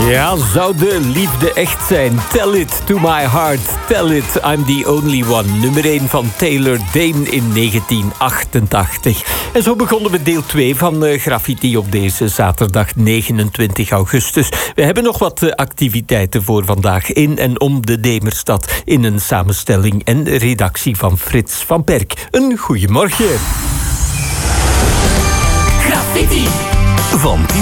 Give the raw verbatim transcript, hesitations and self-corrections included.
Ja, zou de liefde echt zijn? Tell it to my heart, tell it, I'm the only one. Nummer één van Taylor Dayne in negentien achtentachtig. En zo begonnen we deel twee van uh, Graffiti op deze zaterdag negenentwintig augustus. We hebben nog wat uh, activiteiten voor vandaag in en om de Demerstad in een samenstelling en redactie van Frits van Perk. Een goeiemorgen. Graffiti. Van